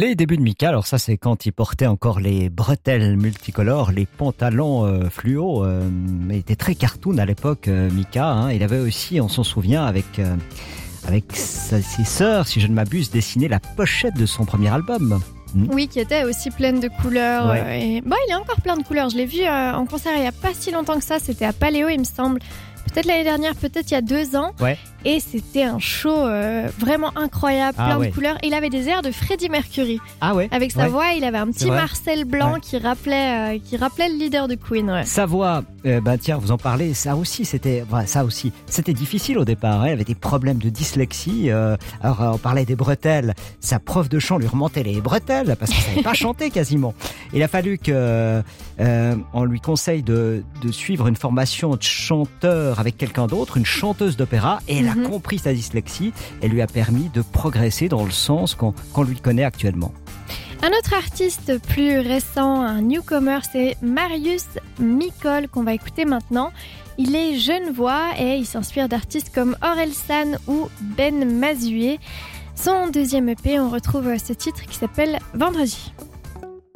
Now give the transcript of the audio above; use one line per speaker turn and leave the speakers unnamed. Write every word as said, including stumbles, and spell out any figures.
Les débuts de Mika, alors ça c'est quand il portait encore les bretelles multicolores, les pantalons euh, fluo. Euh, il était très cartoon à l'époque, euh, Mika. Hein. Il avait aussi, on s'en souvient, avec euh, avec sa, ses sœurs, si je ne m'abuse, dessiné la pochette de son premier album.
Mmh. Oui, qui était aussi pleine de couleurs.
Ouais.
Euh, et... Bon, il y a encore plein de couleurs. Je l'ai vu euh, en concert il n'y a pas si longtemps que ça. C'était à Paléo, il me semble. Peut-être l'année dernière, peut-être il y a deux ans.
Ouais.
Et c'était un show euh, vraiment incroyable,
Ah
plein
ouais.
de couleurs. Et il avait des airs de Freddie Mercury.
Ah ouais.
Avec sa
ouais.
voix, il avait un petit Marcel blanc ouais. qui rappelait, euh, qui rappelait le leader de Queen. Ouais.
Sa voix, euh, ben tiens, vous en parlez. Ça aussi, c'était, ouais, ça aussi, c'était difficile au départ. Hein. Il avait des problèmes de dyslexie. Euh, alors, on parlait des bretelles. Sa prof de chant lui remontait les bretelles parce qu'il savait pas chanter quasiment. Il a fallu que euh, on lui conseille de, de suivre une formation de chanteur avec quelqu'un d'autre, une chanteuse d'opéra, et elle mm-hmm. a compris sa dyslexie et lui a permis de progresser dans le sens qu'on, qu'on lui connaît actuellement.
Un autre artiste plus récent, un newcomer, c'est Marius Mikol qu'on va écouter maintenant. Il est genevois et il s'inspire d'artistes comme Orelsan ou Ben Mazué. Son deuxième E P, on retrouve ce titre qui s'appelle Vendredi.